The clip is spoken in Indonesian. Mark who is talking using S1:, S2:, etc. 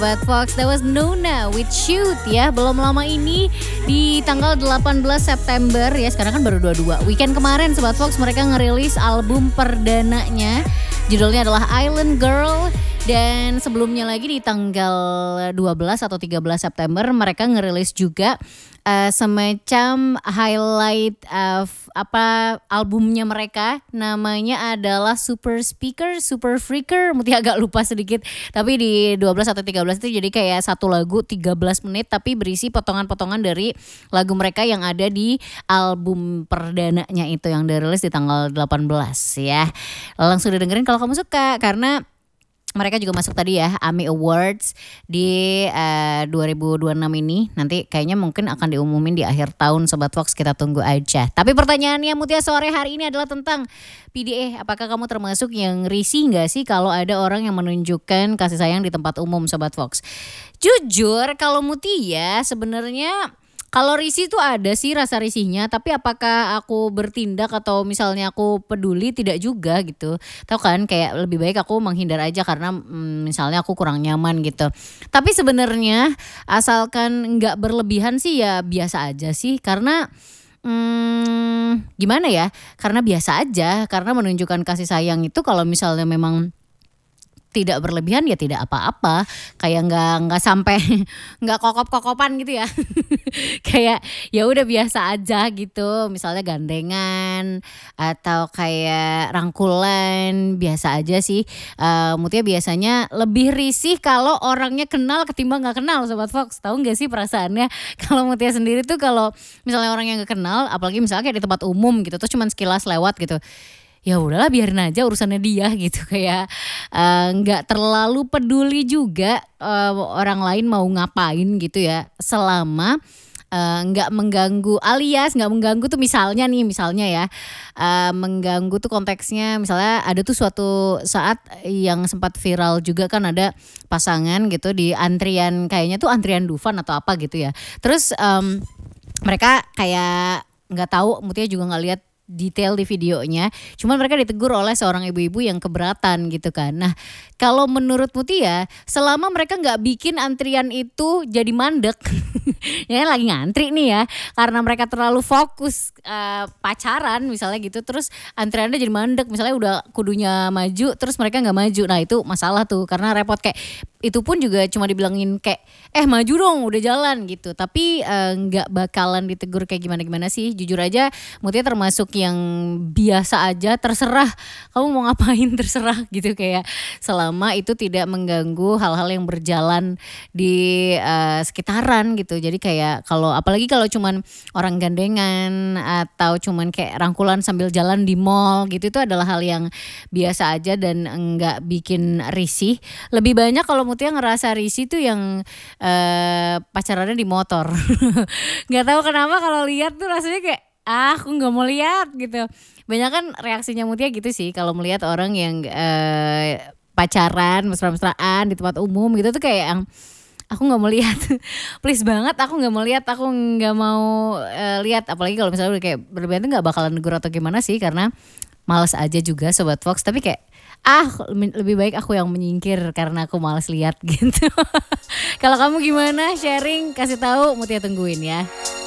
S1: But Fox, that was Nona with Shoot ya. Belum lama ini di tanggal 18 September ya. Sekarang kan baru 22. Weekend kemarin Sobat Fox mereka ngerilis album perdananya. Judulnya adalah Island Girl. Dan sebelumnya lagi di tanggal 12 atau 13 September mereka ngerilis juga semacam highlight albumnya mereka. Namanya adalah Super Speaker, Super Freaker. Mutia agak lupa sedikit. Tapi di 12 atau 13 itu jadi kayak satu lagu 13 menit tapi berisi potongan-potongan dari lagu mereka yang ada di album perdananya itu yang dirilis di tanggal 18 ya. Langsung dengerin kalau kamu suka karena mereka juga masuk tadi ya AMI Awards di 2026 ini. Nanti kayaknya mungkin akan diumumin di akhir tahun Sobat Fox, kita tunggu aja. Tapi pertanyaannya Mutia sore hari ini adalah tentang PDA. Apakah kamu termasuk yang risih gak sih kalau ada orang yang menunjukkan kasih sayang di tempat umum Sobat Fox? Jujur kalau Mutia sebenarnya kalau risih tuh ada sih rasa risihnya, tapi apakah aku bertindak atau misalnya aku peduli, tidak juga gitu. Tahu kan kayak lebih baik aku menghindar aja karena misalnya aku kurang nyaman gitu. Tapi sebenarnya asalkan nggak berlebihan sih ya biasa aja sih karena gimana ya? Karena biasa aja, karena menunjukkan kasih sayang itu kalau misalnya memang tidak berlebihan ya tidak apa-apa, kayak nggak sampai nggak kokop-kokopan gitu ya. Kayak ya udah biasa aja gitu, misalnya gandengan atau kayak rangkulan biasa aja sih. Mutia biasanya lebih risih kalau orangnya kenal ketimbang nggak kenal Sobat Fox. Tahu nggak sih perasaannya kalau Mutia sendiri tuh kalau misalnya orang yang nggak kenal, apalagi misalnya kayak di tempat umum gitu, terus cuman sekilas lewat gitu. Ya udahlah biarin aja urusannya dia gitu, kayak nggak terlalu peduli juga orang lain mau ngapain gitu ya, selama nggak mengganggu, alias nggak mengganggu tuh misalnya ya mengganggu tuh konteksnya misalnya ada tuh suatu saat yang sempat viral juga kan, ada pasangan gitu di antrian, kayaknya tuh antrian Dufan atau apa gitu ya, terus mereka kayak nggak tahu, Mutia juga nggak lihat detail di videonya, cuman mereka ditegur oleh seorang ibu-ibu yang keberatan gitu kan. Nah kalau menurut Mutia, selama mereka nggak bikin antrian itu jadi mandek, ya lagi ngantri nih ya, karena mereka terlalu fokus pacaran misalnya gitu, terus antriannya jadi mandek, misalnya udah kudunya maju, terus mereka nggak maju, nah itu masalah tuh, karena repot. Kayak itu pun juga cuma dibilangin kayak maju dong udah jalan gitu, tapi nggak bakalan ditegur kayak gimana sih. Jujur aja Mutia termasuk yang biasa aja, terserah kamu mau ngapain, terserah gitu, kayak selama itu tidak mengganggu hal-hal yang berjalan di sekitaran gitu. Jadi kayak kalau apalagi kalau cuman orang gandengan atau cuman kayak rangkulan sambil jalan di mall gitu, itu adalah hal yang biasa aja dan enggak bikin risih. Lebih banyak kalau Mutia ngerasa risih tuh yang pacarannya di motor. Nggak tahu kenapa kalau lihat tuh rasanya kayak aku nggak mau lihat gitu. Banyak kan reaksinya Mutia gitu sih kalau melihat orang yang pacaran mesra-mesraan di tempat umum gitu tuh kayak yang aku nggak mau lihat. Please banget aku nggak mau lihat, aku nggak mau lihat. Apalagi kalau misalnya udah kayak berlebihan tuh nggak bakalan negur atau gimana sih, karena malas aja juga Sobat Fox. Tapi kayak lebih baik aku yang menyingkir karena aku malas lihat gitu. Kalau kamu gimana, sharing kasih tahu, Mutia tungguin ya.